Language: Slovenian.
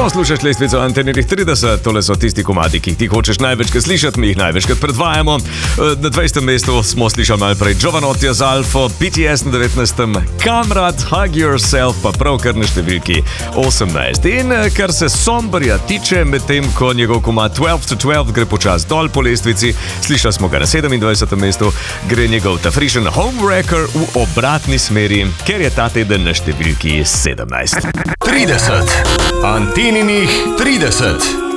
Poslušaš lestvico Antenih 30, tole so tisti komadi, ki jih ti hočeš največkrat slišati, mi jih največkrat predvajamo. Na 20. mestu smo slišali malo prej Jovanotti z Alfo, BTS na 19. Kamrat, Hug Yourself, pa prav kar na številki 18. In kar se Sombrja tiče, medtem ko njegov komad 12 to 12 gre počas dol po lestvici, slišali smo ga na 27. mestu, gre njegov Tafrischen Homewrecker v obratni smeri, ker je ta teden na številki 17. 30. Anteninih 30.